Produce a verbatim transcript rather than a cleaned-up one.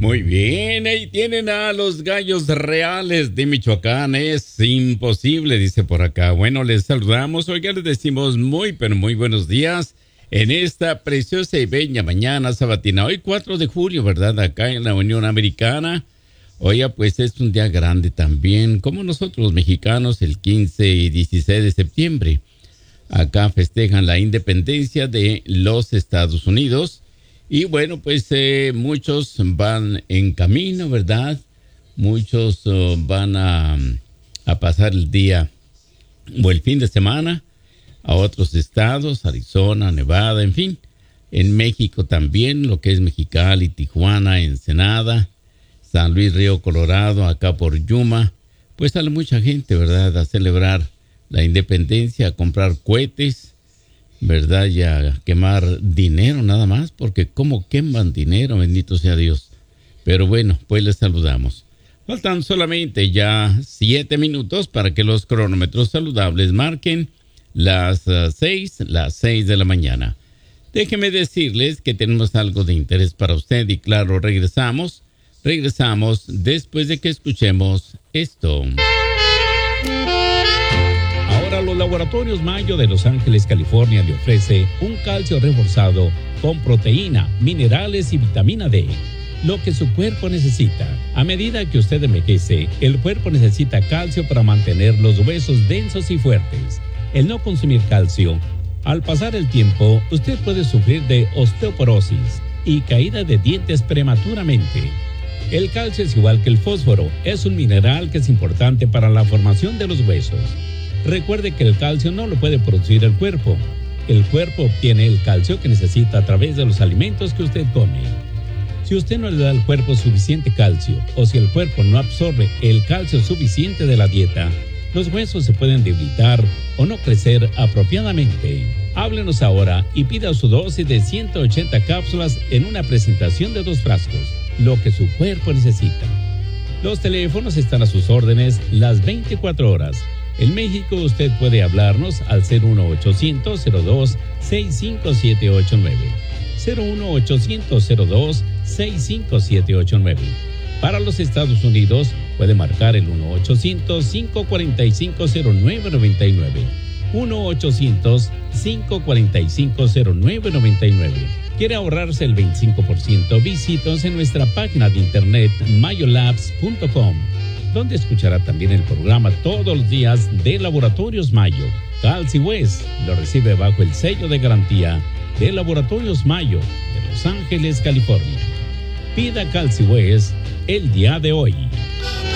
Muy bien, ahí tienen a los gallos reales de Michoacán. Es imposible, dice por acá. Bueno, les saludamos. Oiga, les decimos muy, pero muy buenos días en esta preciosa y bella mañana sabatina. Hoy cuatro de julio, ¿verdad? Acá en la Unión Americana. Oiga, pues es un día grande también, como nosotros los mexicanos, el quince y dieciséis de septiembre. Acá festejan la independencia de los Estados Unidos. Y bueno, pues eh, muchos van en camino, ¿verdad? Muchos uh, van a, a pasar el día o el fin de semana a otros estados, Arizona, Nevada, en fin. En México también, lo que es Mexicali, Tijuana, Ensenada, San Luis Río Colorado, acá por Yuma. Pues sale mucha gente, ¿verdad? A celebrar la independencia, a comprar cohetes, ¿verdad? Y a quemar dinero nada más, porque ¿cómo queman dinero? Bendito sea Dios. Pero bueno, pues les saludamos. Faltan solamente ya siete minutos para que los cronómetros saludables marquen las uh, seis, las seis de la mañana. Déjenme decirles que tenemos algo de interés para usted y claro, regresamos. Regresamos después de que escuchemos esto. Ahora los Laboratorios Mayo de Los Ángeles, California le ofrece un calcio reforzado con proteína, minerales y vitamina D. Lo que su cuerpo necesita. A medida que usted envejece, el cuerpo necesita calcio para mantener los huesos densos y fuertes. El no consumir calcio, al pasar el tiempo, usted puede sufrir de osteoporosis y caída de dientes prematuramente. El calcio es igual que el fósforo, es un mineral que es importante para la formación de los huesos. Recuerde que el calcio no lo puede producir el cuerpo. El cuerpo obtiene el calcio que necesita a través de los alimentos que usted come. Si usted no le da al cuerpo suficiente calcio o si el cuerpo no absorbe el calcio suficiente de la dieta, los huesos se pueden debilitar o no crecer apropiadamente. Háblenos ahora y pida su dosis de ciento ochenta cápsulas en una presentación de dos frascos, lo que su cuerpo necesita. Los teléfonos están a sus órdenes las veinticuatro horas. En México usted puede hablarnos al cero uno ochocientos cero dos seis cinco siete ocho nueve. cero uno ochocientos cero dos seis cinco siete ocho nueve. Para los Estados Unidos puede marcar el uno ochocientos cinco cuatro cinco cero nueve nueve nueve. uno ochocientos cinco cuatro cinco cero nueve nueve nueve. ¿Quiere ahorrarse el veinticinco por ciento? Visítanos en nuestra página de internet mayolabs punto com, donde escuchará también el programa todos los días de Laboratorios Mayo. CalciWest lo recibe bajo el sello de garantía de Laboratorios Mayo de Los Ángeles, California. Pida CalciWest el día de hoy.